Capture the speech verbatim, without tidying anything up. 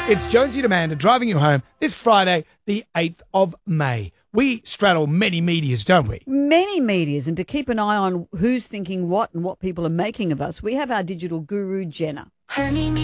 It's Jonesy and Amanda driving you home this Friday, the eighth of May. We straddle many medias, don't we? Many medias, and to keep an eye on who's thinking what and what people are making of us, we have our digital guru, Jenna.